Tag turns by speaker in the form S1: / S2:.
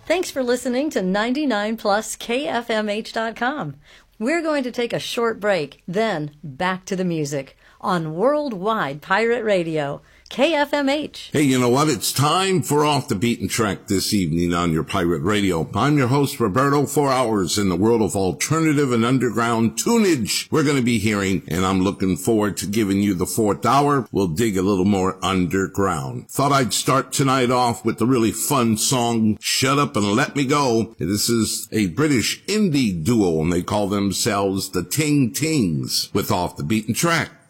S1: Thanks for listening to 99 Plus KFMH.com. We're going to take a short break, then back to the music on Worldwide Pirate Radio, KFMH.
S2: Hey, you know what? It's time for Off the Beaten Track this evening on your pirate radio. I'm your host, Roberto. 4 hours in the world of alternative and underground tunage we're going to be hearing, and I'm looking forward to giving you the fourth hour. We'll dig a little more underground. Thought I'd start tonight off with the really fun song, Shut Up and Let Me Go. This is a British indie duo, and they call themselves the Ting Tings with Off the Beaten Track.